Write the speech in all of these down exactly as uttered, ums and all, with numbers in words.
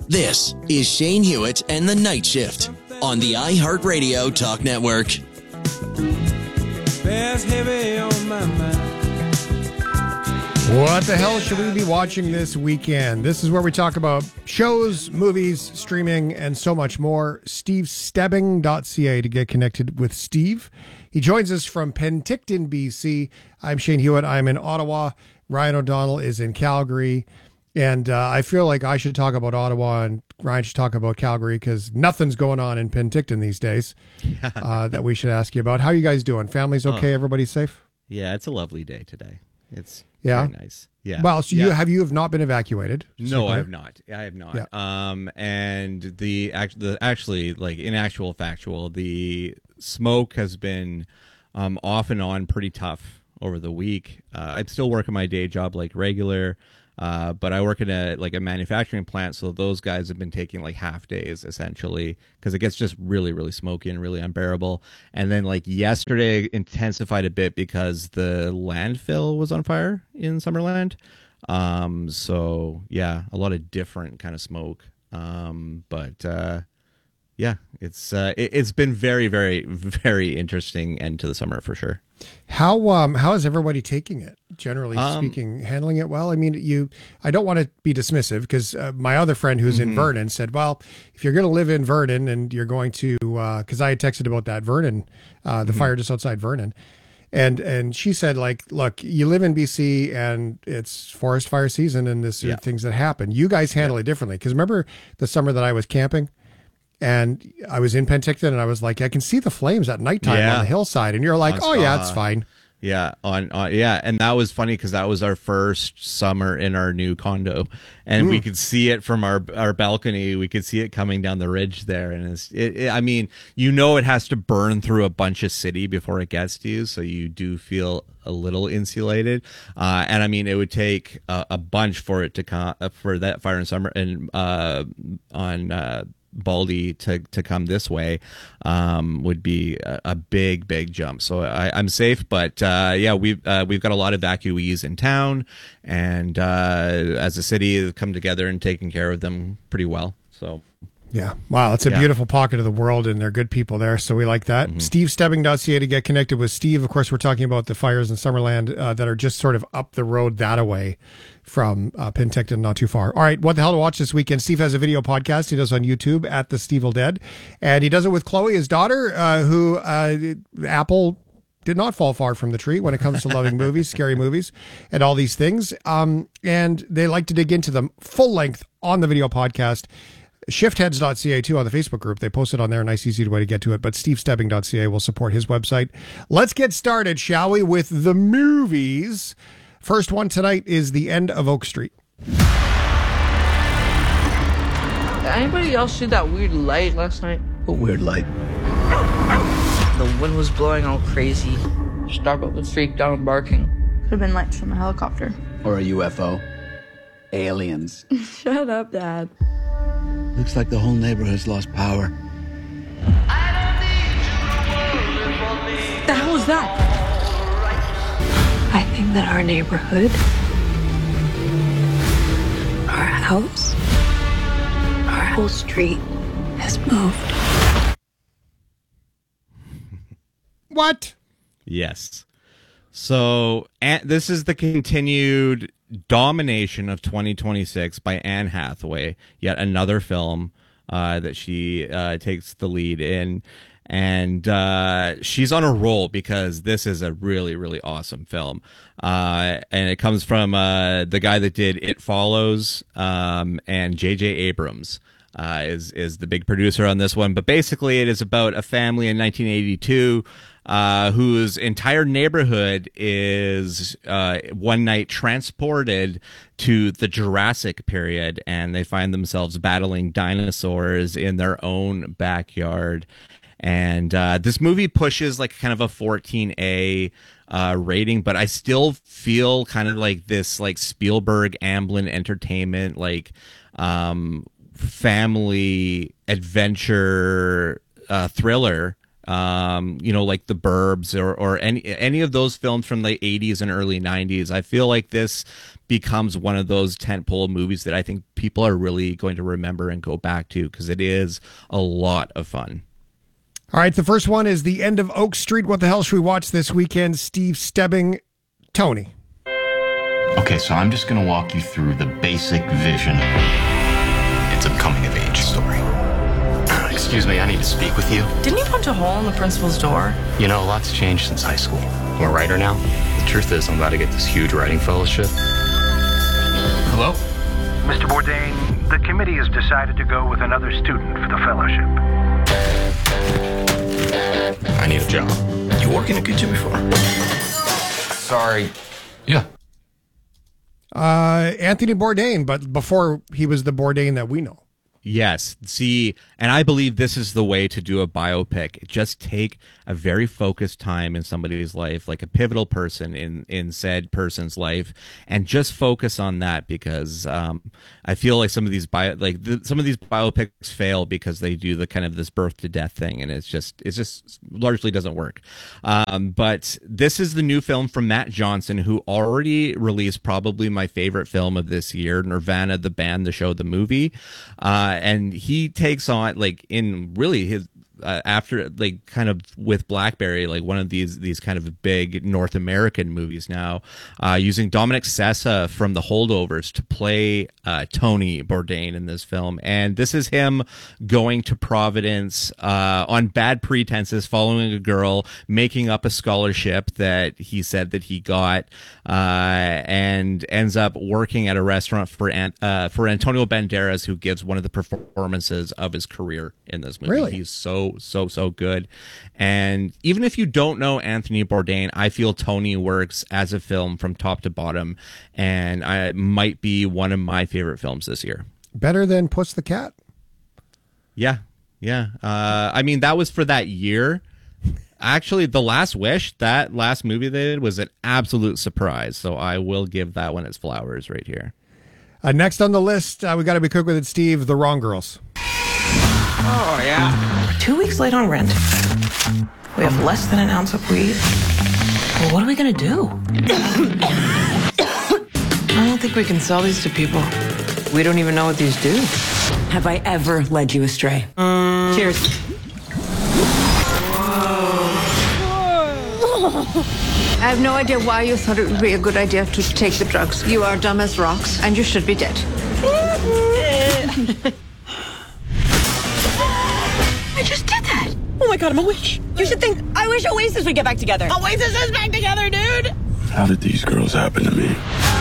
This is Shane Hewitt and the Night Shift on the iHeartRadio Talk Network. Bears heavy on my mind. What the hell should we be watching this weekend? This is where we talk about shows, movies, streaming, and so much more. steve stebbing dot c a to get connected with Steve. He joins us from Penticton, B C. I'm Shane Hewitt. I'm in Ottawa. Ryan O'Donnell is in Calgary. And uh, I feel like I should talk about Ottawa and Ryan should talk about Calgary because nothing's going on in Penticton these days uh, that we should ask you about. How are you guys doing? Family's okay? Oh. Everybody safe? Yeah, it's a lovely day today. It's yeah. very nice. Yeah. Well, so yeah. you have you have not been evacuated? No, I have not. I have not. Yeah. Um, and the act the actually like in actual factual, the smoke has been um off and on pretty tough over the week. Uh, I'm still working my day job like regular. Uh, but I work in a like a manufacturing plant, so those guys have been taking like half days essentially because it gets just really, really smoky and really unbearable. And then like yesterday intensified a bit because the landfill was on fire in Summerland. Um, so yeah, a lot of different kind of smoke. Um, but uh, yeah, it's uh, it, it's been very, very, very interesting end to the summer for sure. How um how is everybody taking it? Generally um, speaking, handling it well. I mean, you. I don't want to be dismissive because uh, my other friend who's mm-hmm. in Vernon said, "Well, if you're going to live in Vernon and you're going to," because uh, I had texted about that Vernon, uh, the mm-hmm. fire just outside Vernon, and and she said, like, look, you live in B C and it's forest fire season and this yeah. are things that happen. You guys handle yeah. it differently because remember the summer that I was camping. And I was in Penticton, and I was like, I can see the flames at nighttime yeah. on the hillside. And you're like, on, oh, yeah, it's fine. Yeah, on, on yeah. And that was funny because that was our first summer in our new condo. And mm. we could see it from our our balcony. We could see it coming down the ridge there. And it's, it, it, I mean, you know it has to burn through a bunch of city before it gets to you. So you do feel a little insulated. Uh, and I mean, it would take a, a bunch for it to come, for that fire in summer and uh, on... Uh, Baldy to to come this way um would be a, a big big jump. So I, I'm safe, but uh yeah we've uh, we've got a lot of evacuees in town, and uh as a city have come together and taken care of them pretty well. So yeah, wow, it's a yeah. beautiful pocket of the world, and they're good people there, so we like that. Mm-hmm. steve stebbing dot c a to get connected with Steve. Of course, we're talking about the fires in Summerland uh, that are just sort of up the road that away from uh, Penticton, not too far. All right, what the hell to watch this weekend? Steve has a video podcast he does on YouTube at The Steve Dead, and he does it with Chloe, his daughter, uh, who uh, Apple did not fall far from the tree when it comes to loving movies, scary movies, and all these things. Um, and they like to dig into them full length on the video podcast. shiftheads dot c a too on the Facebook group. They post it on there. A nice, easy way to get to it. But steve stebbing dot c a will support his website. Let's get started, shall we, with the movies. First one tonight is The End of Oak Street. Did anybody else see that weird light last night? What weird light? The wind was blowing all crazy. Starbuck was freaked out and barking. Could have been lights from a helicopter. Or a U F O. Aliens. Shut up, Dad. Looks like the whole neighborhood's lost power. What the hell was that? I think that our neighborhood, our house, our whole street has moved. What? Yes. So and this is the continued domination of twenty twenty-six by Anne Hathaway, yet another film uh, that she uh, takes the lead in. And uh, she's on a roll because this is a really, really awesome film. Uh, and it comes from uh, the guy that did It Follows, um, and J J Abrams uh, is, is the big producer on this one. But basically it is about a family in nineteen eighty-two uh, whose entire neighborhood is uh, one night transported to the Jurassic period, and they find themselves battling dinosaurs in their own backyard. And uh, this movie pushes like kind of a fourteen A uh, rating, but I still feel kind of like this like Spielberg Amblin Entertainment like um, family adventure uh, thriller um, you know, like The Burbs or or any any of those films from the eighties and early nineties. I feel like this becomes one of those tentpole movies that I think people are really going to remember and go back to because it is a lot of fun. All right, the first one is The End of Oak Street. What the hell should we watch this weekend? Steve Stebbing, Tony. Okay, so I'm just going to walk you through the basic vision. It's a coming-of-age story. Excuse me, I need to speak with you. Didn't you punch a hole in the principal's door? You know, a lot's changed since high school. I'm a writer now. The truth is, I'm about to get this huge writing fellowship. Hello? Mister Bourdain, the committee has decided to go with another student for the fellowship. I need a job. You work in a kitchen before? Sorry. Yeah. Uh, Anthony Bourdain, but before he was the Bourdain that we know. Yes. See, and I believe this is the way to do a biopic. Just take a very focused time in somebody's life, like a pivotal person in, in said person's life, and just focus on that because um, I feel like some of these bio, like the, some of these biopics fail because they do the kind of this birth to death thing, and it's just it's just largely doesn't work. Um, but this is the new film from Matt Johnson, who already released probably my favorite film of this year, Nirvana, the band, the show, the movie. Uh, and he takes on like in really his uh, after like kind of with Blackberry, like one of these these kind of big North American movies now, uh, using Dominic Sessa from The Holdovers to play uh, Tony Bourdain in this film. And this is him going to Providence uh, on bad pretenses, following a girl, making up a scholarship that he said that he got, uh, and ends up working at a restaurant for Ant- uh, for Antonio Banderas, who gives one of the performances of his career in this movie. Really? He's so so so good. And even if you don't know Anthony Bourdain, I feel Tony works as a film from top to bottom, and I it might be one of my favorite films this year. Better than Puss the Cat? Yeah, yeah. Uh, I mean, that was for that year. Actually, The Last Wish, that last movie they did, was an absolute surprise. So I will give that one its flowers right here. Uh, next on the list, uh, we got to be quick with it, Steve. The Wrong Girls. Oh, yeah. We're two weeks late on rent. We have less than an ounce of weed. Well, what are we going to do? I don't think we can sell these to people. We don't even know what these do. Have I ever led you astray? Mm. Cheers. I have no idea why you thought it would be a good idea to take the drugs. You are dumb as rocks, and you should be dead. I just did that. Oh my god, I'm a witch. You should think, I wish Oasis would get back together. Oasis is back together, dude. How did these girls happen to me?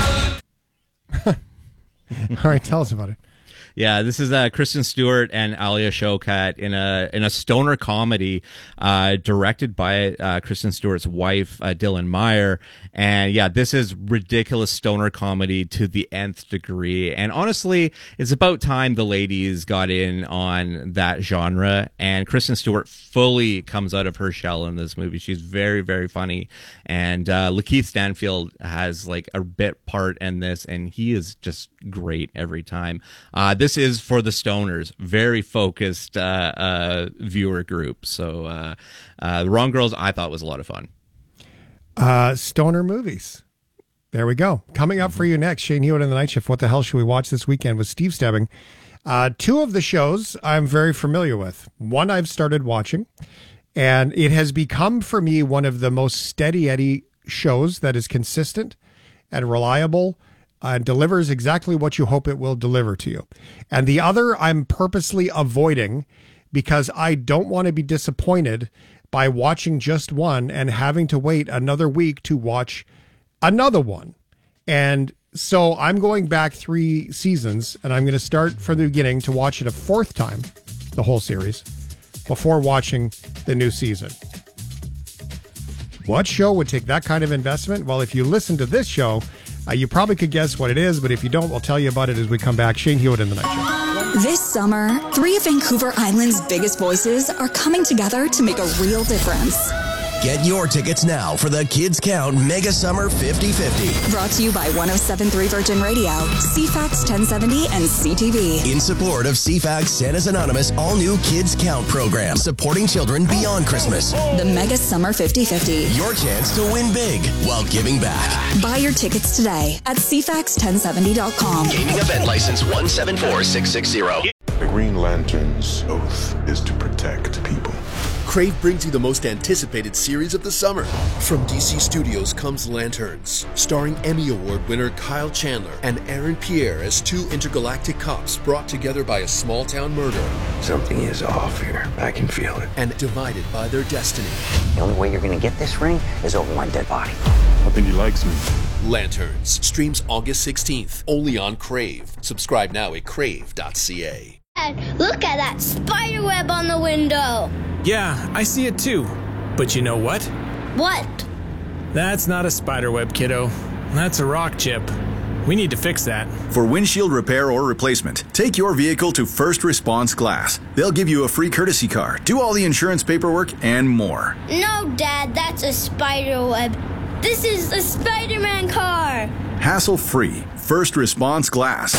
All right, tell us about it. Yeah, this is uh, Kristen Stewart and Alia Shawkat in a in a stoner comedy uh, directed by uh, Kristen Stewart's wife, uh, Dylan Meyer. And yeah, this is ridiculous stoner comedy to the nth degree. And honestly, it's about time the ladies got in on that genre. And Kristen Stewart fully comes out of her shell in this movie. She's very, very funny. And uh, Lakeith Stanfield has like a bit part in this, and he is just great every time. Uh, this is for the stoners, very focused uh, uh, viewer group. So uh, uh, The Wrong Girls, I thought was a lot of fun. Uh, stoner movies. There we go. Coming up for you next, Shane Hewitt and the Night Shift. What the hell should we watch this weekend with Steve Stebbing? Uh, two of the shows I'm very familiar with. One I've started watching, and it has become for me one of the most steady Eddie shows that is consistent and reliable and delivers exactly what you hope it will deliver to you. And the other I'm purposely avoiding because I don't want to be disappointed by watching just one and having to wait another week to watch another one. And so I'm going back three seasons, and I'm going to start from the beginning to watch it a fourth time, the whole series, before watching the new season. What show would take that kind of investment? Well, if you listen to this show, uh, you probably could guess what it is, but if you don't, we'll tell you about it as we come back. Shane Hewitt in the Night Show. This summer, three of Vancouver Island's biggest voices are coming together to make a real difference. Get your tickets now for the Kids Count Mega Summer fifty fifty. Brought to you by one oh seven point three Virgin Radio, C FAX ten seventy, and C T V. In support of C FAX Santa's Anonymous all-new Kids Count program, supporting children beyond Christmas. The Mega Summer fifty fifty. Your chance to win big while giving back. Buy your tickets today at C FAX ten seventy dot com. Gaming event license one seven four six six zero. The Green Lantern's oath is to protect people. Crave brings you the most anticipated series of the summer. From D C Studios comes Lanterns, starring Emmy Award winner Kyle Chandler and Aaron Pierre as two intergalactic cops brought together by a small-town murder. Something is off here. I can feel it. And divided by their destiny. The only way you're going to get this ring is over my dead body. I think he likes me. Lanterns streams August sixteenth, only on Crave. Subscribe now at crave dot c a. Look at that spider web on the window. Yeah, I see it too. But you know what? What? That's not a spider web, kiddo. That's a rock chip. We need to fix that. For windshield repair or replacement, take your vehicle to First Response Glass. They'll give you a free courtesy car, do all the insurance paperwork, and more. No, Dad, that's a spider web. This is a Spider-Man car. Hassle-free. First Response Glass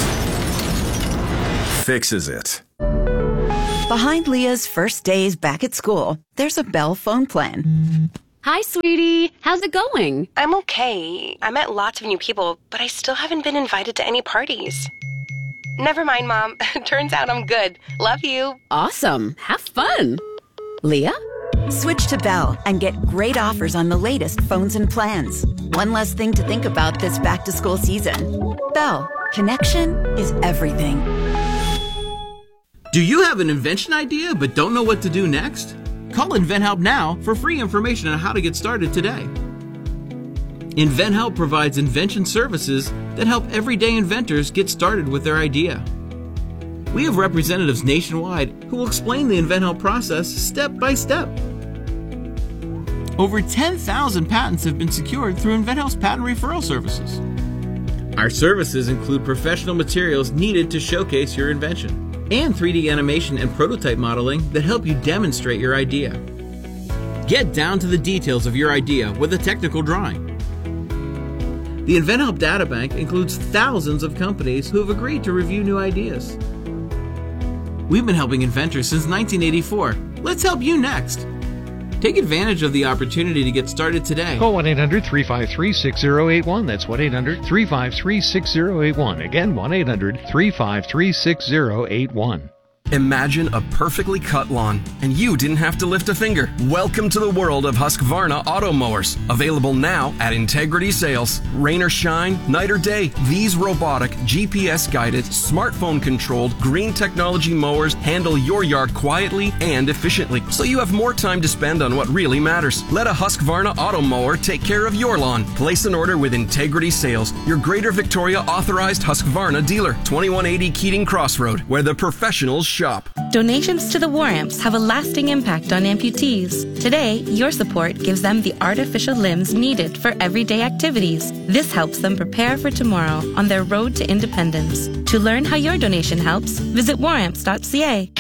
fixes it. Behind Leah's first days back at school, there's a Bell phone plan. Hi, sweetie. How's it going? I'm okay. I met lots of new people, but I still haven't been invited to any parties. Never mind, Mom. Turns out I'm good. Love you. Awesome. Have fun. Leah? Switch to Bell and get great offers on the latest phones and plans. One less thing to think about this back-to-school season. Bell. Connection is everything. Do you have an invention idea but don't know what to do next? Call InventHelp now for free information on how to get started today. InventHelp provides invention services that help everyday inventors get started with their idea. We have representatives nationwide who will explain the InventHelp process step by step. Over ten thousand patents have been secured through InventHelp's patent referral services. Our services include professional materials needed to showcase your invention, and three D animation and prototype modeling that help you demonstrate your idea. Get down to the details of your idea with a technical drawing. The InventHelp Databank includes thousands of companies who have agreed to review new ideas. We've been helping inventors since nineteen eighty-four. Let's help you next. Take advantage of the opportunity to get started today. Call one eight hundred three five three six zero eight one. That's one eight hundred three five three six zero eight one. Again, one eight hundred three five three six zero eight one. Imagine a perfectly cut lawn, and you didn't have to lift a finger. Welcome to the world of Husqvarna auto mowers. Available now at Integrity Sales. Rain or shine, night or day, these robotic, G P S-guided, smartphone-controlled, green technology mowers handle your yard quietly and efficiently, so you have more time to spend on what really matters. Let a Husqvarna auto mower take care of your lawn. Place an order with Integrity Sales, your Greater Victoria authorized Husqvarna dealer. twenty-one eighty Keating Crossroad, where the professionals shop. Donations to the War Amps have a lasting impact on amputees. Today, your support gives them the artificial limbs needed for everyday activities. This helps them prepare for tomorrow on their road to independence. To learn how your donation helps, visit war amps dot c a.